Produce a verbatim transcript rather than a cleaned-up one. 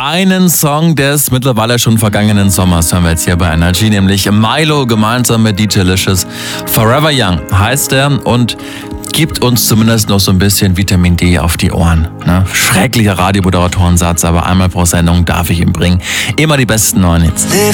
einen Song des mittlerweile schon vergangenen Sommers hören wir jetzt hier bei Energy, nämlich Milo gemeinsam mit D J Licious. Forever Young heißt er und gibt uns zumindest noch so ein bisschen Vitamin D auf die Ohren. Ne? Schrecklicher Radiomoderatorensatz, aber einmal pro Sendung darf ich ihn bringen. Immer die besten neuen Hits. Living